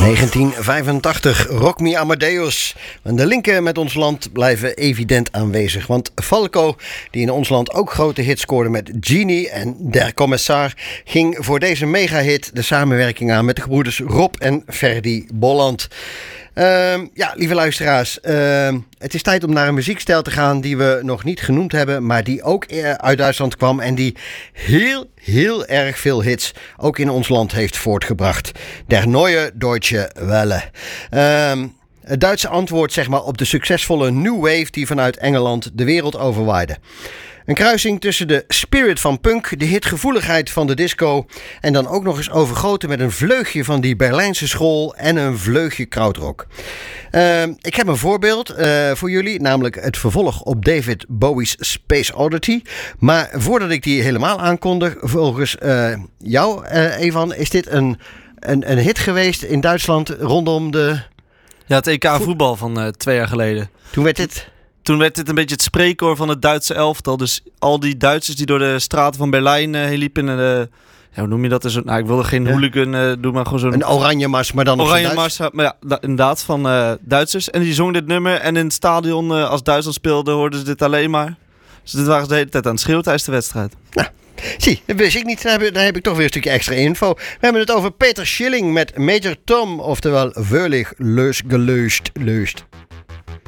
1985, Rock Me Amadeus. En de linken met ons land blijven evident aanwezig. Want Falco, die in ons land ook grote hits scoorde met Genie en Der Kommissar, ging voor deze megahit de samenwerking aan met de gebroeders Rob en Ferdy Bolland. Lieve luisteraars, het is tijd om naar een muziekstijl te gaan die we nog niet genoemd hebben, maar die ook uit Duitsland kwam en die heel erg veel hits ook in ons land heeft voortgebracht. Der Neue Deutsche Welle. Het Duitse antwoord zeg maar op de succesvolle New Wave die vanuit Engeland de wereld overwaaide. Een kruising tussen de spirit van punk, de hitgevoeligheid van de disco en dan ook nog eens overgoten met een vleugje van die Berlijnse school en een vleugje krautrock. Ik heb een voorbeeld voor jullie, namelijk het vervolg op David Bowie's Space Oddity. Maar voordat ik die helemaal aankondig, volgens jou, Evan, is dit een hit geweest in Duitsland rondom de... Ja, het EK voetbal van 2 jaar geleden. Toen werd dit een beetje het spreekkoor van het Duitse elftal. Dus al die Duitsers die door de straten van Berlijn heen liepen. Hoe noem je dat? Ik wilde geen hooligan doen, maar gewoon zo'n... Een oranje mars, maar dan oranje mars, maar ja, inderdaad, van Duitsers. En die zongen dit nummer. En in het stadion, als Duitsland speelde, hoorden ze dit alleen maar. Dus dit waren ze de hele tijd aan het schreeuwen tijdens de wedstrijd. Nou, zie, dat wist ik niet. Daar heb ik toch weer een stukje extra info. We hebben het over Peter Schilling met Major Tom. Oftewel, völlig gelöst.